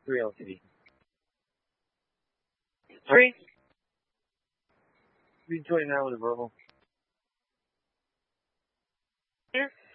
3 LCD. 3. Read 29 with a verbal. Here.